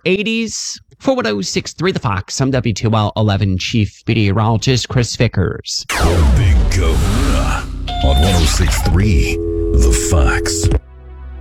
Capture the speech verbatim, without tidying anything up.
eighties. For one oh six point three The Fox, I'm W two L eleven Chief Meteorologist Chris Vickers. Big Kahuna on one oh six point three The Fox.